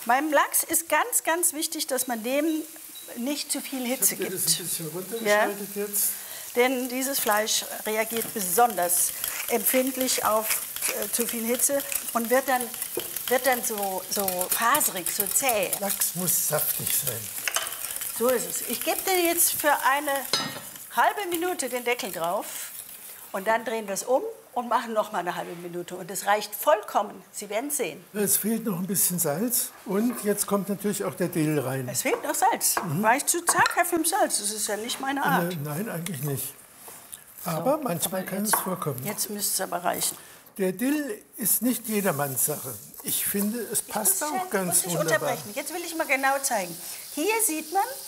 Beim Lachs ist ganz, ganz wichtig, dass man dem nicht zu viel Hitze gibt. Das ein bisschen runtergeschaltet jetzt. Denn dieses Fleisch reagiert besonders empfindlich auf zu viel Hitze und wird dann so faserig, so zäh. Lachs muss saftig sein. So ist es. Ich gebe dir jetzt für eine halbe Minute den Deckel drauf und dann drehen wir es um und machen noch mal eine halbe Minute. Und es reicht vollkommen. Sie werden es sehen. Es fehlt noch ein bisschen Salz und jetzt kommt natürlich auch der Dill rein. Es fehlt noch Salz. War ich zu zaghaft im Salz? Das ist ja nicht meine Art. Nein, eigentlich nicht. Aber manchmal kann es vorkommen. Jetzt müsste es aber reichen. Der Dill ist nicht jedermanns Sache. Ich finde, es passt auch ganz wunderbar. Unterbrechen. Jetzt will ich mal genau zeigen. Hier sieht man,